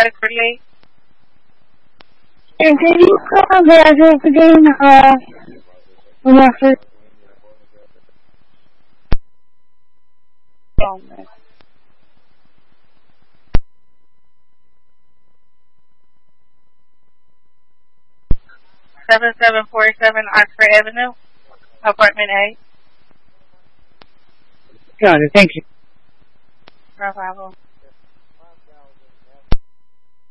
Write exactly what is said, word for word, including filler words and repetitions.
Attic forty-eight. And can you call the address again? Uh, when I first... Oh, man. seven seven four seven Oxford Avenue, apartment A. Got it, thank you. No problem.